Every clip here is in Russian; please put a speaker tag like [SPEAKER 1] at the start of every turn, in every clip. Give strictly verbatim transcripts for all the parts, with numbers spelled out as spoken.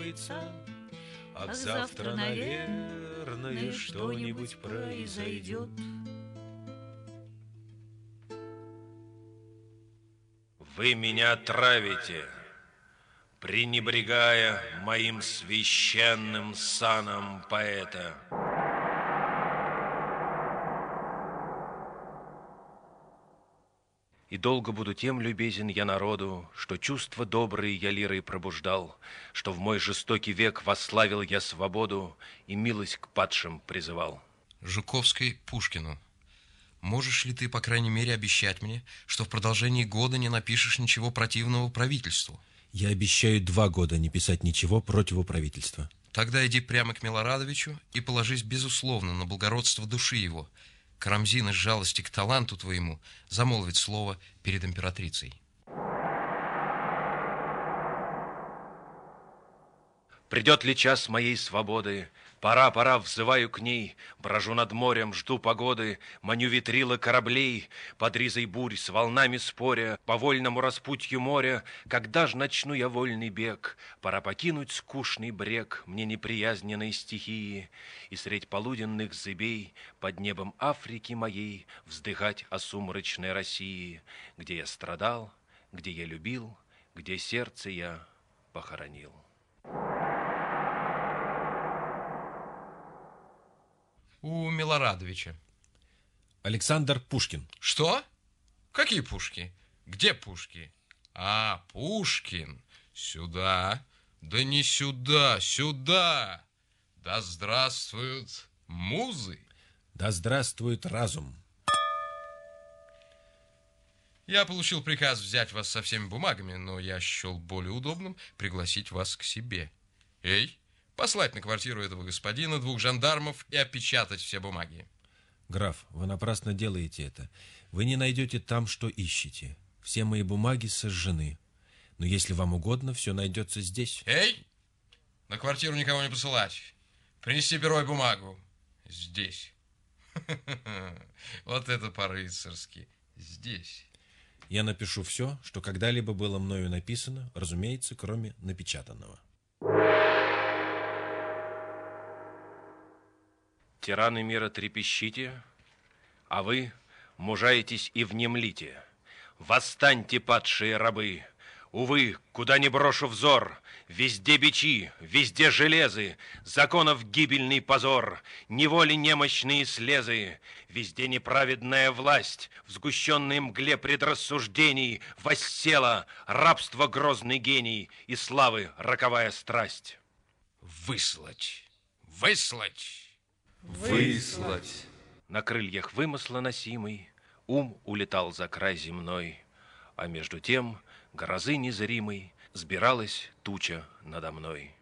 [SPEAKER 1] кончится. Ах, завтра, наверное, что-нибудь произойдет. Вы меня травите, пренебрегая моим священным саном поэта. И долго буду тем любезен я народу, что чувства добрые я лирой пробуждал, что в мой жестокий век восславил я свободу и милость к падшим призывал.
[SPEAKER 2] Жуковский Пушкину. Можешь ли ты, по крайней мере, обещать мне, что в продолжении года не напишешь ничего противного правительству?
[SPEAKER 3] Я обещаю два года не писать ничего против правительства.
[SPEAKER 2] Тогда иди прямо к Милорадовичу и положись, безусловно, на благородство души его. Карамзин из жалости к таланту твоему замолвит слово перед императрицей.
[SPEAKER 1] Придет ли час моей свободы? Пора, пора, взываю к ней. Брожу над морем, жду погоды, маню ветрила кораблей. Под ризой бурь с волнами споря, по вольному распутью моря. Когда ж начну я вольный бег? Пора покинуть скучный брег мне неприязненной стихии и средь полуденных зыбей под небом Африки моей вздыхать о сумрачной России, где я страдал, где я любил, где сердце я похоронил.
[SPEAKER 2] У Милорадовича.
[SPEAKER 3] Александр Пушкин.
[SPEAKER 2] Что? Какие пушки? Где пушки? А, Пушкин. Сюда. Да не сюда, сюда. Да здравствуют музы.
[SPEAKER 3] Да здравствует разум.
[SPEAKER 2] Я получил приказ взять вас со всеми бумагами, но я счел более удобным пригласить вас к себе. Эй, послать на квартиру этого господина двух жандармов и опечатать все бумаги.
[SPEAKER 3] Граф, вы напрасно делаете это. Вы не найдете там, что ищете. Все мои бумаги сожжены. Но если вам угодно, все найдется здесь.
[SPEAKER 2] Эй, на квартиру никого не посылать. Принести перо и бумагу. Здесь. Вот это по-рыцарски. Здесь.
[SPEAKER 3] Я напишу все, что когда-либо было мною написано, разумеется, кроме напечатанного.
[SPEAKER 1] Тираны мира, трепещите, а вы мужаетесь и внемлите. Восстаньте, падшие рабы! Увы, куда ни брошу взор, везде бичи, везде железы, законов гибельный позор, неволи немощные слезы, везде неправедная власть, в сгущенной мгле предрассуждений воссела рабство грозный гений и славы роковая страсть.
[SPEAKER 2] Выслать! Выслать!
[SPEAKER 1] Выслать! На крыльях вымысла носимый ум улетал за край земной, а между тем грозы незримой сбиралась туча надо мной.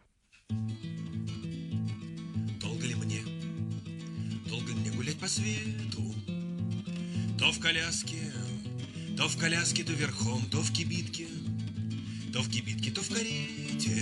[SPEAKER 4] Долго ли мне, долго мне гулять по свету? То в коляске, то в коляске, то верхом, то в кибитке, то в кибитке, то в карете.